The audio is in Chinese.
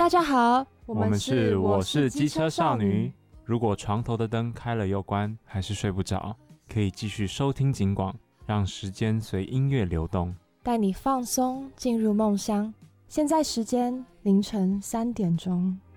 家好， 我们是我是机车少女。如果床头的灯开了又关，还是睡不着，可以继续收听警广，让时间随音乐流动， 带你放松进入梦乡。现在时间凌晨3点钟。